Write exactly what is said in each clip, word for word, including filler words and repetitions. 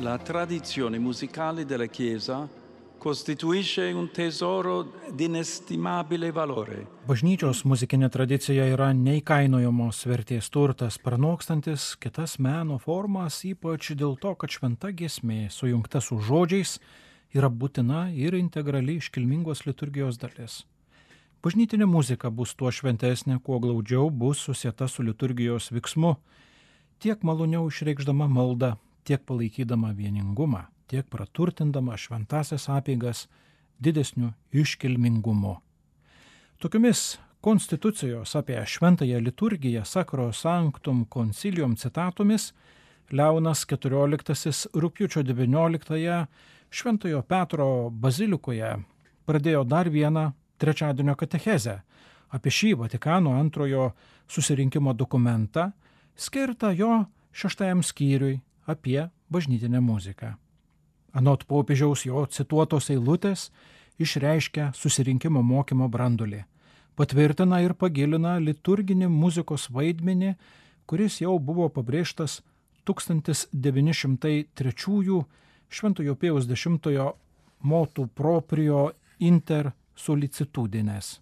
La tradizione musicale della Chiesa costituisce un tesoro di inestimabile valore. Bažnyčios muzikinė tradicija yra neįkainojamos vertės turtas, pranokstantis kitas meno formas, ypač dėl to, kad šventa giesmė, sujungta su žodžiais, yra būtina ir integrali iškilmingos liturgijos dalis. Bažnytinė muzika bus tuo šventesnė, kuo glaudžiau bus susieta su liturgijos vyksmu, tiek maloniau išreikšdama maldą, tiek palaikydama vieningumą, tiek praturtindama šventasias apeigas didesniu iškilmingumu. Tokiomis konstitucijos apie šventąją liturgiją Sacro Sanctum Concilium citatomis Leonas keturioliktasis rugpjūčio devynioliktąją Šventojo Petro bazilikoje pradėjo dar vieną trečiadienio katechezę apie šį Vatikano antrojo susirinkimo dokumentą, skirtą jo šeštajam skyriui apie bažnytinę muziką. Anot popiežiaus jo cituotos eilutės išreiškia susirinkimo mokymo brandulį, patvirtina ir pagilina liturginį muzikos vaidmenį, kuris jau buvo pabrėžtas tūkstantis devyni šimtai trečiųjų Šventojo Pėjaus dešimtojo motu proprio inter solicitudines.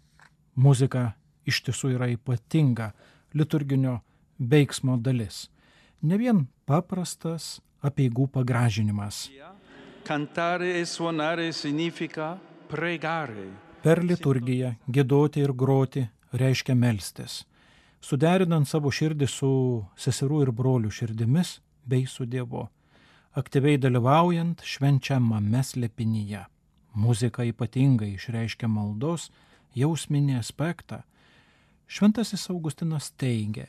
Muzika iš tiesų yra ypatinga liturginio veiksmo dalis, ne vien paprastas apeigų pagražinimas. Cantare e suonare significa pregare. Per liturgiją giedoti ir groti reiškia melstis, suderinant savo širdį su seserų ir brolių širdimis bei su Dievu, aktyviai dalyvaujant švenčiamame slėpinyje. Muzika ypatingai išreiškia maldos jausminį aspektą. Šventasis Augustinas teigia: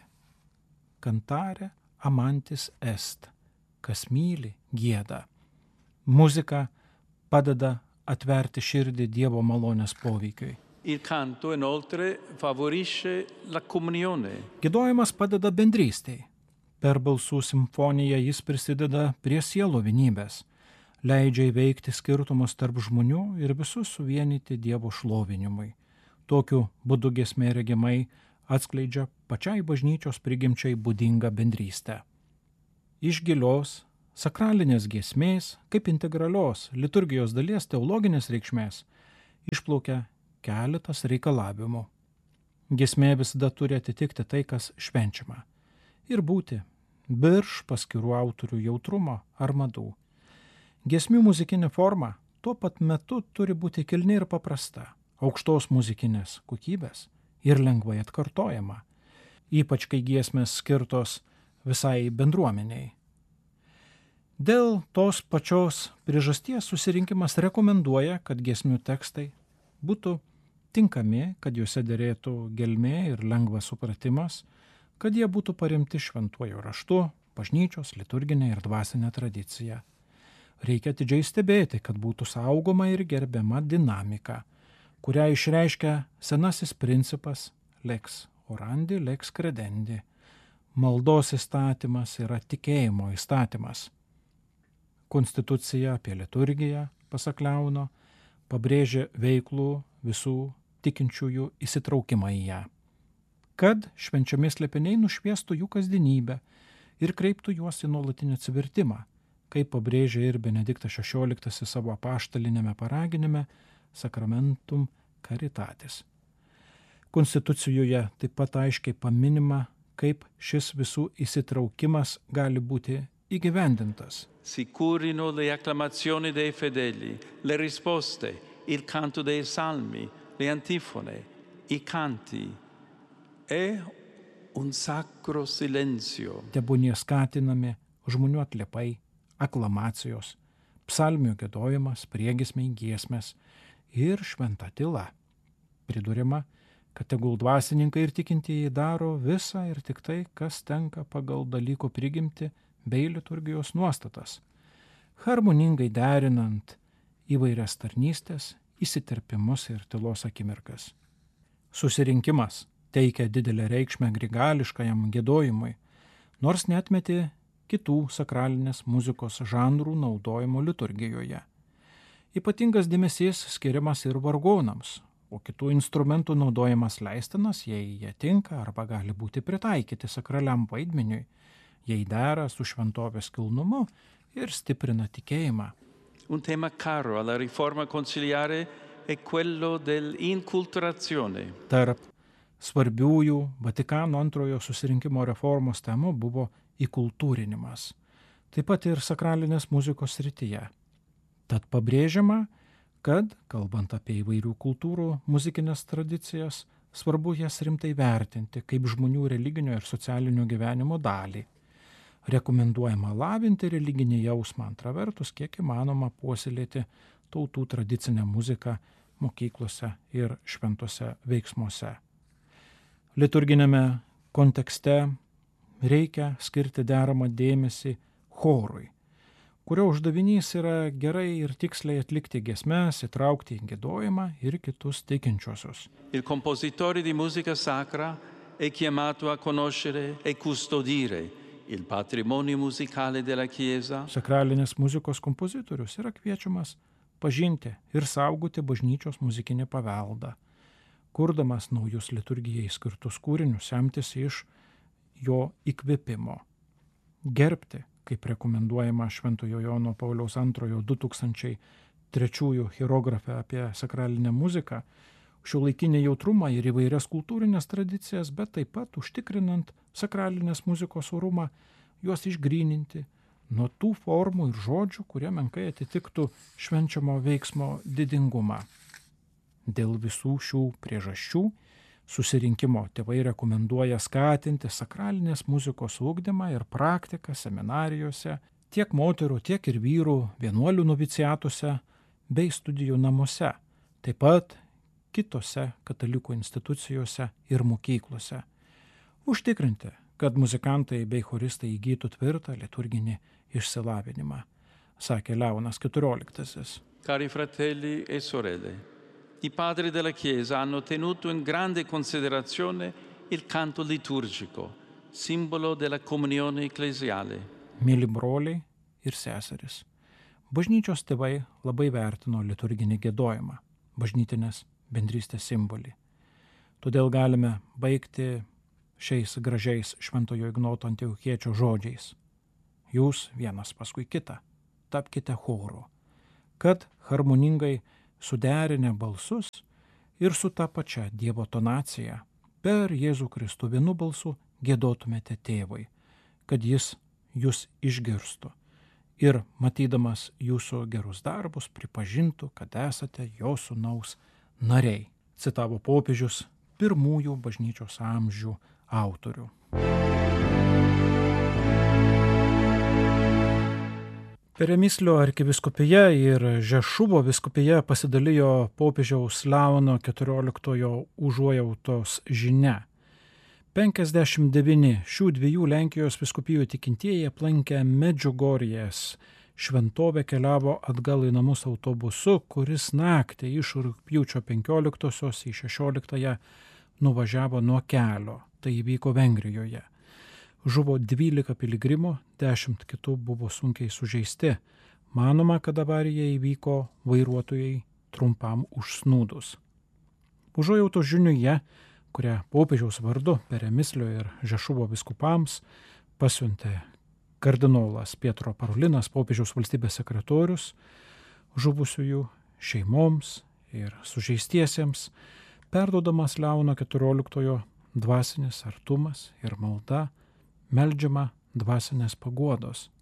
cantare amantis est, kas myli gieda. Muzika padeda atverti širdį Dievo malonės poveikiui. Il canto inoltre favorisce la comunione. Giedojimas padeda bendrystei. Per balsų simfoniją jis prisideda prie sielų vienybės, leidžia įveikti skirtumus tarp žmonių ir visus suvienyti Dievo šlovinimui. Tokiu būdu giesmė regimai atskleidžia pačiai bažnyčios prigimčiai būdingą bendrystę. Iš gilios sakralinės giesmės, kaip integralios liturgijos dalies teologinės reikšmės, išplaukia keletas reikalavimų. Giesmė visada turi atitikti tai, kas švenčiama, ir būti virš paskirų autorių jautrumo ar madų. Giesmių muzikinė forma tuo pat metu turi būti kilni ir paprasta, aukštos muzikinės kokybės ir lengvai atkartojama, ypač kai giesmės skirtos visai bendruomeniai. Dėl tos pačios priežasties susirinkimas rekomenduoja, kad giesmių tekstai būtų tinkami, kad juose derėtų gelmė ir lengvas supratimas, kad jie būtų paremti šventuoju raštu, bažnyčios, liturginė ir dvasinė tradicija. Reikia atidžiai stebėti, kad būtų saugoma ir gerbiama dinamika, kurią išreiškia senasis principas lex orandi, lex credendi. Maldos įstatymas yra tikėjimo įstatymas. Konstitucija apie liturgiją, pasak Leono, pabrėžia veiklų visų tikinčiųjų įsitraukimą į ją, kad švenčiami slėpiniai nušviestų jų kasdienybę ir kreiptų juos į nuolatinį atsivertimą, kaip pabrėžia ir Benediktas šešioliktasis savo apaštalinėme paraginime Sacramentum Caritatis. Konstitucijoje taip pat aiškiai paminima, kaip šis visų įsitraukimas gali būti įgyvendintas. Si curino le acclamazioni dei fedeli, le risposte, il canto dei salmi, le antifone, i canti. E un sacro silenzio. Tebūnie skatinami žmonių atliepai, aklamacijos, psalmių giedojimas, priegiesmiai, giesmės ir šventa tyla. Priduriama, kad tegul dvasininkai ir tikintieji daro visą ir tik tai, kas tenka pagal dalyko prigimtį bei liturgijos nuostatas, harmoningai derinant įvairias tarnystės, įsiterpimus ir tylos akimirkas. Susirinkimas teikia didelę reikšmę grigališkajam giedojimui, nors neatmetė kitų sakralinės muzikos žanrų naudojimo liturgijoje. Ypatingas dėmesys skiriamas ir vargonams, o kitų instrumentų naudojimas leistinas, jei jie tinka arba gali būti pritaikyti sakraliam vaidmeniui, jei dera su šventovės kilnumu ir stiprina tikėjimą. Un tema caro alla riforma conciliare è quello dell'inculturazione. Tarp svarbiųjų Vatikano antrojo susirinkimo reformos temų buvo įkultūrinimas, taip pat ir sakralinės muzikos srityje. Tad pabrėžiama, kad, kalbant apie įvairių kultūrų muzikinės tradicijas, svarbu jas rimtai vertinti kaip žmonių religinio ir socialinio gyvenimo dalį. Rekomenduojama lavinti religinį jausmą, antra vertus, kiek įmanoma puoselėti tautų tradicinę muziką mokyklose ir šventuose veiksmuose. Liturginėme kontekste reikia skirti deramą dėmesį chorui, kurio uždavinys yra gerai ir tiksliai atlikti giesmes, įtraukti į giedojimą ir kitus tikinčiuosius. Il compositore di musica sacra è chiamato a conoscere e custodire il patrimonio musicale della Chiesa. Sakralinės muzikos kompozitorius yra kviečiamas pažinti ir saugoti bažnyčios muzikinį paveldą, kurdamas naujus liturgijai skirtus kūrinius, semtis iš jo įkvėpimo, gerbti, kaip rekomenduojama Šventojo Jono Pauliaus antrojo du tūkstančiai trečiųjų hierografe apie sakralinę muziką, šiuolaikinį jautrumą ir įvairias kultūrinės tradicijas, bet taip pat užtikrinant sakralinės muzikos orumą, juos išgryninti nuo tų formų ir žodžių, kurie menkai atitiktų švenčiamo veiksmo didingumą. Dėl visų šių priežasčių susirinkimo tėvai rekomenduoja skatinti sakralinės muzikos ugdymą ir praktiką seminarijose, tiek moterų, tiek ir vyrų vienuolių noviciatuose bei studijų namuose, taip pat kitose katalikų institucijose ir mokyklose. Užtikrinti, kad muzikantai bei choristai įgytų tvirtą liturginį išsilavinimą, sakė Leonas keturioliktasis. Cari fratelli e sorelle, i padri della Chiesa hanno tenuto in grande considerazione il canto liturgico, simbolo della comunione ecclesiale. Mėly broliai ir seserys, bažnyčios tėvai labai vertino liturginį giedojimą, bažnytinės bendrystės simbolį. Todėl galime baigti šiais gražiais Šventojo Ignoto Antiochiečio žodžiais. Jūs vienas paskui kitą tapkite choru, kad harmoningai suderinę balsus ir su ta pačia Dievo tonacija per Jėzų Kristų vienu balsu giedotumėte tėvui, kad jis jūs išgirstų ir matydamas jūsų gerus darbus pripažintų, kad esate jo sūnaus nariai, citavo popiežius pirmųjų bažnyčios amžių autorių. Peremislio arkivyskupija ir Žešuvo vyskupija pasidalijo popiežiaus Leono keturioliktojo užuojautos žinia. penkiasdešimt devyni šių dviejų Lenkijos vyskupijų tikintieji aplankę Medžiugorjės šventovę keliavo atgal į namus autobusu, kuris naktį iš rugpjūčio penkioliktosios į šešioliktąją nuvažiavo nuo kelio. Tai įvyko Vengrijoje. Žuvo dvylika piligrimų, dešimt kitų buvo sunkiai sužeisti. Manoma, kad avarija įvyko vairuotojai trumpam užsnūdus. Užuojautos žiniuje, kurią popiežiaus vardu Peremislio ir Žešuvo vyskupams pasiuntė kardinolas Pietro Parolinas, popiežiaus valstybės sekretorius, žuvusiųjų šeimoms ir sužeistiesiems, perduodamas Leono keturioliktojo dvasinis artumas ir malda, meldžiama dvasinės paguodos.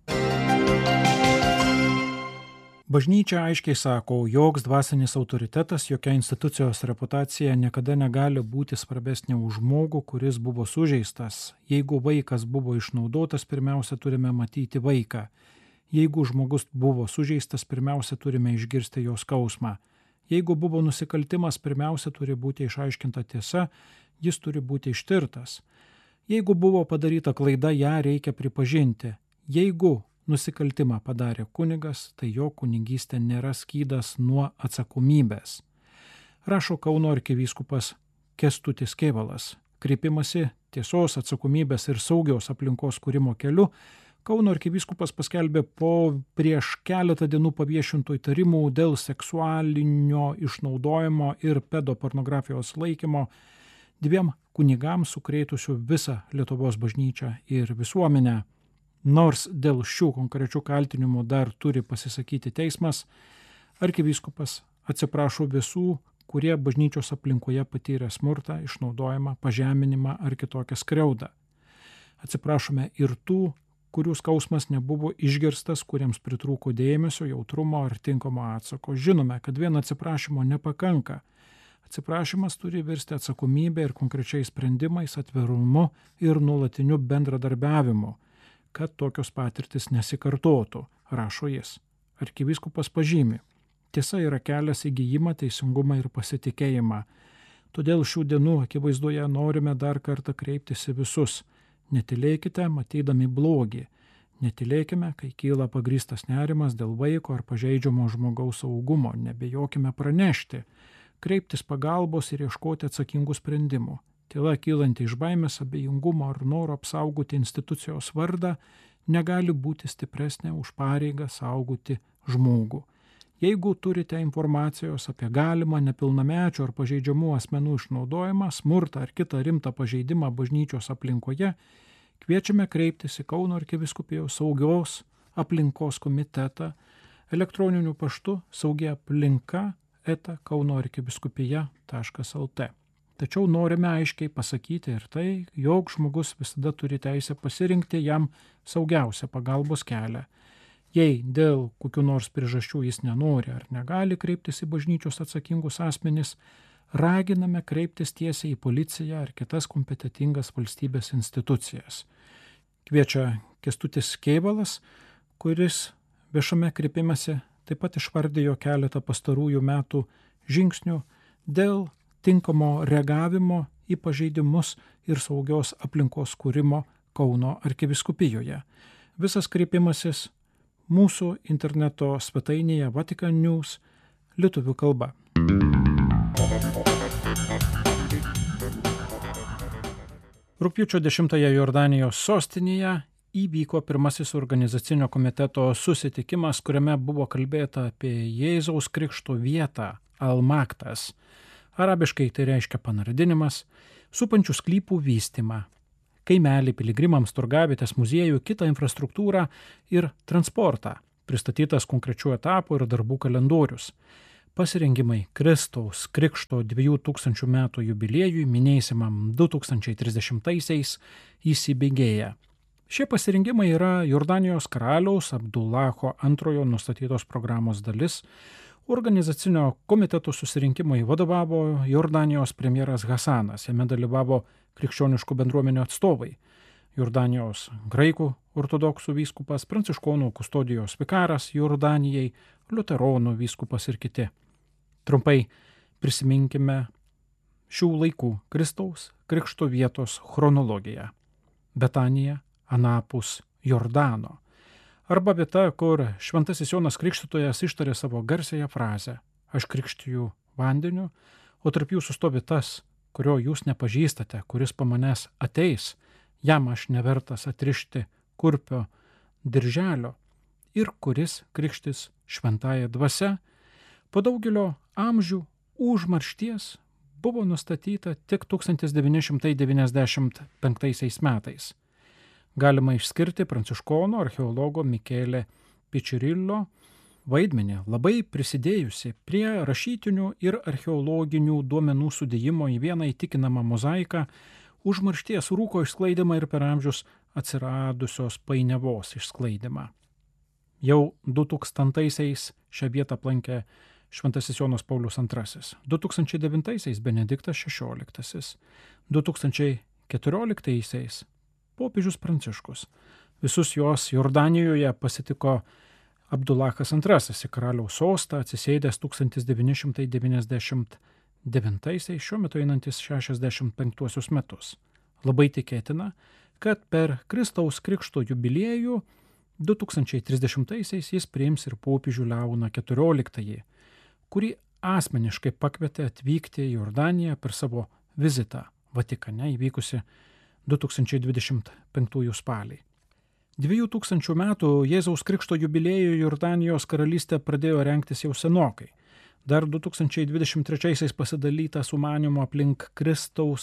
Bažnyčia aiškiai sako, joks dvasinis autoritetas, jokia institucijos reputacija niekada negali būti svarbesnė už žmogų, kuris buvo sužeistas. Jeigu vaikas buvo išnaudotas, pirmiausia turime matyti vaiką. Jeigu žmogus buvo sužeistas, pirmiausia turime išgirsti jo skausmą. Jeigu buvo nusikaltimas, pirmiausia turi būti išaiškinta tiesa, jis turi būti ištirtas. Jeigu buvo padaryta klaida, ją reikia pripažinti. Jeigu nusikaltimą padarė kunigas, tai jo kunigystė nėra skydas nuo atsakomybės. Rašo Kauno arkivyskupas Kęstutis Kėvalas. Kreipimasi tiesos, atsakomybės ir saugios aplinkos kūrimo keliu Kauno arkivyskupas paskelbė po prieš keletą dienų paviešintų įtarimų dėl seksualinio išnaudojimo ir pedopornografijos laikymo dviem kunigams sukrėtusių visą Lietuvos bažnyčią ir visuomenę. Nors dėl šių konkrečių kaltinimų dar turi pasisakyti teismas, arkivyskupas atsiprašo visų, kurie bažnyčios aplinkoje patyrė smurtą, išnaudojimą, pažeminimą ar kitokią skriaudą. Atsiprašome ir tų, kurių skausmas nebuvo išgirstas, kuriems pritrūko dėmesio, jautrumo ar tinkamo atsako. Žinome, kad vien atsiprašymo nepakanka. Atsiprašymas turi virsti atsakomybę ir konkrečiais sprendimais, atvirumu ir nuolatiniu bendradarbiavimu, kad tokios patirtis nesikartotų, rašo jis. Arkivyskupas pažymi, tiesa yra kelias į gijimą, teisingumą ir pasitikėjimą. Todėl šių dienų akivaizdoje norime dar kartą kreiptis į visus. Netylėkite, matydami blogį. Netylėkime, kai kyla pagrįstas nerimas dėl vaiko ar pažeidžiamo žmogaus saugumo. Nebijokime pranešti, kreiptis pagalbos ir ieškoti atsakingų sprendimų. Tyla kylanti iš baimės, abejingumo ar noro apsaugoti institucijos vardą negali būti stipresnė už pareigą saugoti žmogų. Jeigu turite informacijos apie galimą nepilnamečių ar pažeidžiamų asmenų išnaudojimą, smurtą ar kitą rimtą pažeidimą bažnyčios aplinkoje, kviečiame kreiptis į Kauno arkivyskupijos saugios aplinkos komitetą elektroniniu paštu saugi aplinka eta kaunoarkivyskupija taškas lt. Tačiau norime aiškiai pasakyti ir tai, jog žmogus visada turi teisę pasirinkti jam saugiausią pagalbos kelią. Jei dėl kokių nors priežasčių jis nenori ar negali kreiptis į bažnyčios atsakingus asmenis, raginame kreiptis tiesiai į policiją ar kitas kompetitingas valstybės institucijas. Kviečia Kęstutis Kėvalas, kuris viešame kreipimąsi taip pat išvardijo keletą pastarųjų metų žingsnių dėl tinkamo reagavimo į pažeidimus ir saugios aplinkos kūrimo Kauno arkivyskupijoje. Visas kreipimasis mūsų interneto svetainėje Vatican News lietuvių kalba. Rugpjūčio dešimtąją Jordanijos sostinėje įvyko pirmasis organizacinio komiteto susitikimas, kuriame buvo kalbėta apie Jėzaus Krikšto vietą Al-Maktas. Arabiškai tai reiškia panardinimas, supančių sklypų vystymą, kaimelį, piligrimams, turgavietės, muziejų, kitą infrastruktūrą ir transportą, pristatytas konkrečių etapų ir darbų kalendorius. Pasirengimai Kristaus Krikšto dviejų tūkstančių metų jubiliejui minėsimam du tūkstančiai trisdešimtaisiais įsibėgėja. Šie pasirinkimai yra Jordanijos karaliaus Abdullacho antrojo nustatytos programos dalis. Organizacinio komiteto susirinkimui vadovavo Jordanijos premjeras Hasanas, jame dalyvavo krikščioniškų bendruomenių atstovai, Jordanijos graikų ortodoksų vyskupas, pranciškonų kustodijos vikaras Jordanijai, liuteronų vyskupas ir kiti. Trumpai prisiminkime šių laikų Kristaus Krikšto vietos chronologiją. Betanija anapus Jordano. Arba vieta, kur šventasis Jonas Krikštytojas ištarė savo garsiąją frazę aš krikštiju vandeniu, o tarp jūsų stovi tas, kurio jūs nepažįstate, kuris po manęs ateis, jam aš nevertas atrišti kurpio dirželio ir kuris krikštis šventąja dvasia, po daugelio amžių užmaršties buvo nustatyta tik tūkstantis devyni šimtai devyniasdešimt penktaisiais metais. Galima išskirti pranciškono archeologo Mikelė Pičirillo vaidmenį, labai prisidėjusi prie rašytinių ir archeologinių duomenų sudėjimo į vieną įtikinamą mozaiką, užmaršties rūko išsklaidimą ir per amžius atsiradusios painiavos išsklaidimą. Jau du tūkstantaisiais šią vietą aplankė šventasis Jonas Paulius antrasis, du tūkstančiai devintaisiais Benediktas šešioliktasis, du tūkstančiai keturioliktaisiais popiežius Pranciškus. Visus jos Jordanijoje pasitiko Abdullachas antrasis į karaliaus sostą, atsisėdęs tūkstantis devyni šimtai devyniasdešimt devintaisiais, šiuo metu einantis šešiasdešimt penktuosius metus. Labai tikėtina, kad per Kristaus Krikšto jubiliejų du tūkstančiai trisdešimtaisiais jis priims ir popiežių Leoną keturioliktąjį, kurį asmeniškai pakvietė atvykti į Jordaniją per savo vizitą Vatikane įvykusi du tūkstančiai dvidešimt penktųjų spalį. Dviejų tūkstančių metų Jėzaus Krikšto jubiliejų Jordanijos karalystė pradėjo rengtis jau senokai. Dar du tūkstančiai dvidešimt trečiaisiais pasidalyta sumanymu aplink Kristaus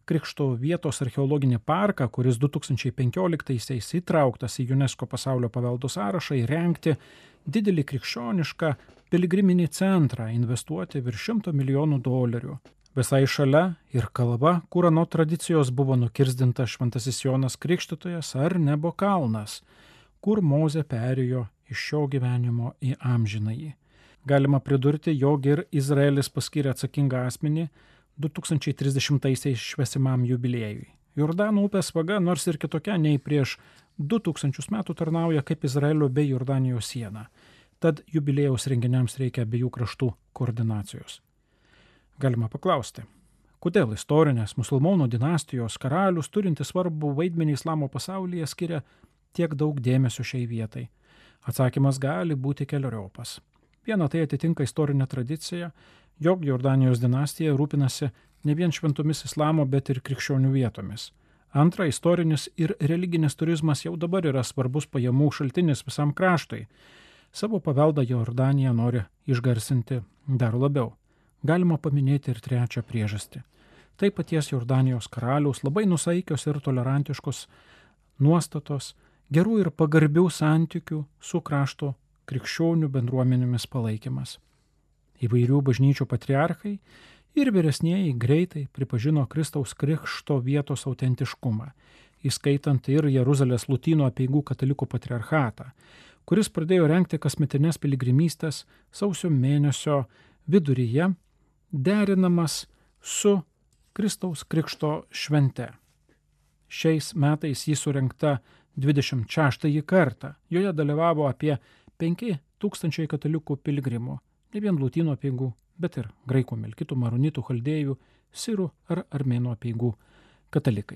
Krikšto vietos archeologinį parką, kuris du tūkstančiai penkioliktaisiais įtrauktas į UNESCO pasaulio paveldo sąrašą, įrengti didelį krikščionišką piligriminį centrą, investuoti virš šimto milijonų dolerių. Visai šalia ir kalva, kur anot tradicijos buvo nukirsdinta Šventasis Jonas Krikštytojas ar Nebo kalnas, kur Mozė perėjo iš šio gyvenimo į amžinąjį. Galima pridurti, jog ir Izraelis paskyrė atsakingą asmenį du tūkstančiai trisdešimtaisiais švęsimam jubiliejui. Jordano upės vaga, nors ir kitokia nei prieš du tūkstančius metų, tarnauja kaip Izraelio bei Jordanijos siena. Tad jubiliejaus renginiams reikia abiejų kraštų koordinacijos. Galima paklausti, kodėl istorinės musulmonų dinastijos karalius, turintis svarbų vaidmenį islamo pasaulyje, skiria tiek daug dėmesio šiai vietai? Atsakymas gali būti keleriopas. Viena, tai atitinka istorinę tradiciją, jog Jordanijos dinastija rūpinasi ne vien šventomis islamo, bet ir krikščionių vietomis. Antra, istorinis ir religinis turizmas jau dabar yra svarbus pajamų šaltinis visam kraštui. Savo paveldą Jordanija nori išgarsinti dar labiau. Galima paminėti ir trečią priežastį. Tai paties Jordanijos karaliaus labai nusaikios ir tolerantiškos nuostatos, gerų ir pagarbių santykių su krašto krikščionių bendruomenėmis palaikymas. Įvairių bažnyčių patriarchai ir vyresnieji greitai pripažino Kristaus krikšto vietos autentiškumą, įskaitant ir Jeruzalės Lotynų apeigų katalikų patriarchatą, kuris pradėjo rengti kasmetines piligrimystes sausio mėnesio viduryje, derinamas su Kristaus krikšto švente. Šiais metais jį surengta dvidešimt šeštąjį kartą. Joje dalyvavo apie penki tūkstančiai katalikų piligrimų, ne vien lotynų apeigų, bet ir graikų, melkitų, maronitų, chaldėjų, sirų ar armėnų apeigų katalikai.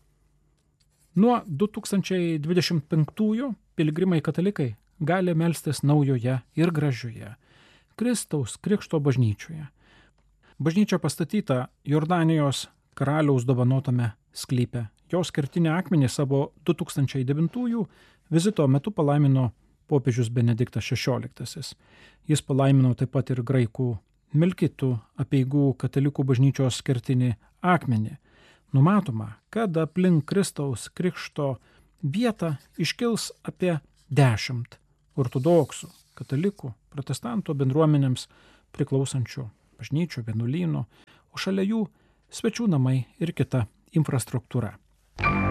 Nuo du tūkstančiai dvidešimt penktųjų piligrimai katalikai gali melstis naujoje ir gražioje Kristaus krikšto bažnyčioje. Bažnyčia pastatyta Jordanijos karaliaus dovanotame sklype. Jos kertinį akmenį savo du tūkstančiai devintųjų vizito metu palaimino popiežius Benediktas šešioliktasis. Jis palaimino taip pat ir graikų melkitų apeigų katalikų bažnyčios kertinį akmenį. Numatoma, kad aplink Kristaus krikšto vietą iškils apie dešimt ortodoksų, katalikų, protestantų bendruomenėms priklausančių bažnyčių, vienuolynų, o šalia jų svečių namai ir kita infrastruktūra.